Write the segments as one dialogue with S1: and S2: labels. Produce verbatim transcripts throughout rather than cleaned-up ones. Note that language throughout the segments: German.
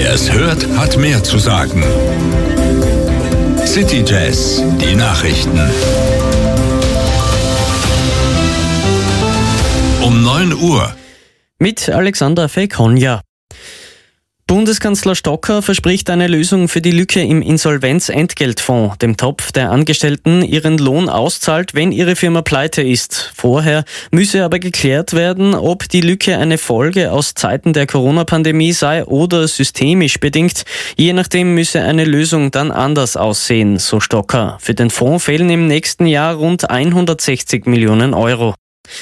S1: Wer es hört, hat mehr zu sagen. City Jazz, die Nachrichten. Um neun Uhr.
S2: Mit Alexander Fekonja. Bundeskanzler Stocker verspricht eine Lösung für die Lücke im Insolvenzentgeltfonds, dem Topf, der Angestellten ihren Lohn auszahlt, wenn ihre Firma pleite ist. Vorher müsse aber geklärt werden, ob die Lücke eine Folge aus Zeiten der Corona-Pandemie sei oder systemisch bedingt. Je nachdem müsse eine Lösung dann anders aussehen, so Stocker. Für den Fonds fehlen im nächsten Jahr rund hundertsechzig Millionen Euro.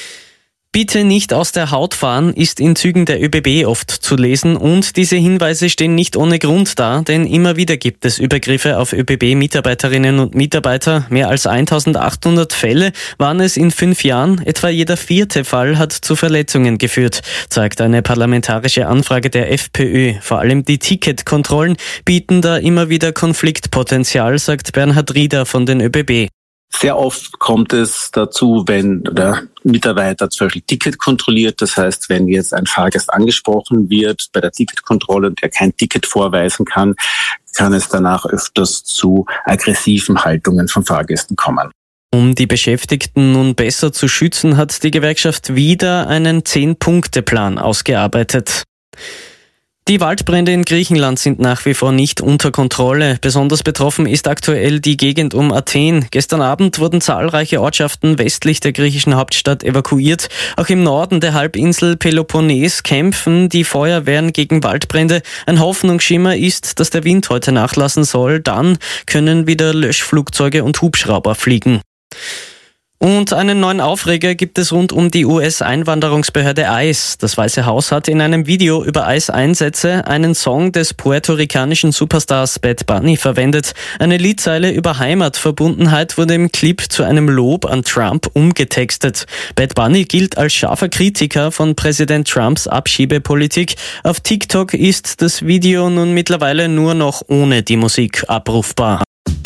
S2: Bitte nicht aus der Haut fahren ist in Zügen der ÖBB oft zu lesen und diese Hinweise stehen nicht ohne Grund da, denn immer wieder gibt es Übergriffe auf ÖBB-Mitarbeiterinnen und Mitarbeiter. Mehr als eintausendachthundert Fälle waren es in fünf Jahren. Etwa jeder vierte Fall hat zu Verletzungen geführt, zeigt eine parlamentarische Anfrage der FPÖ. Vor allem die Ticketkontrollen bieten da immer wieder Konfliktpotenzial, sagt Bernhard Rieder von den ÖBB.
S3: Sehr oft kommt es dazu, wenn der Mitarbeiter zum Beispiel Ticket kontrolliert. Das heißt, wenn jetzt ein Fahrgast angesprochen wird bei der Ticketkontrolle und er kein Ticket vorweisen kann, kann es danach öfters zu aggressiven Haltungen von Fahrgästen kommen.
S2: Um die Beschäftigten nun besser zu schützen, hat die Gewerkschaft wieder einen Zehn-Punkte-Plan ausgearbeitet. Die Waldbrände in Griechenland sind nach wie vor nicht unter Kontrolle. Besonders betroffen ist aktuell die Gegend um Athen. Gestern Abend wurden zahlreiche Ortschaften westlich der griechischen Hauptstadt evakuiert. Auch im Norden der Halbinsel Peloponnes kämpfen die Feuerwehren gegen Waldbrände. Ein Hoffnungsschimmer ist, dass der Wind heute nachlassen soll. Dann können wieder Löschflugzeuge und Hubschrauber fliegen. Und einen neuen Aufreger gibt es rund um die U S-Einwanderungsbehörde ICE. Das Weiße Haus hat in einem Video über ICE-Einsätze einen Song des puerto-ricanischen Superstars Bad Bunny verwendet. Eine Liedzeile über Heimatverbundenheit wurde im Clip zu einem Lob an Trump umgetextet. Bad Bunny gilt als scharfer Kritiker von Präsident Trumps Abschiebepolitik. Auf TikTok ist das Video nun mittlerweile nur noch ohne die Musik abrufbar.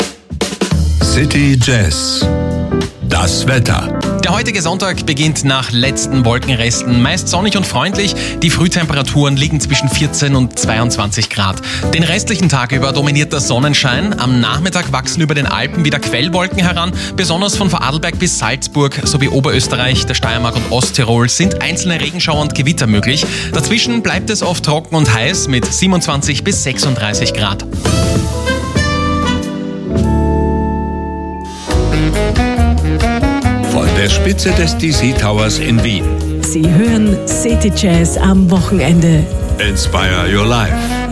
S1: City Jazz. Das Wetter.
S4: Der heutige Sonntag beginnt nach letzten Wolkenresten meist sonnig und freundlich. Die Frühtemperaturen liegen zwischen vierzehn und zweiundzwanzig Grad. Den restlichen Tag über dominiert der Sonnenschein. Am Nachmittag wachsen über den Alpen wieder Quellwolken heran. Besonders von Vorarlberg bis Salzburg sowie Oberösterreich, der Steiermark und Osttirol sind einzelne Regenschauer und Gewitter möglich. Dazwischen bleibt es oft trocken und heiß mit siebenundzwanzig bis sechsunddreißig Grad.
S1: Von der Spitze des D C Towers in Wien.
S5: Sie hören City Jazz am Wochenende.
S1: Inspire your life.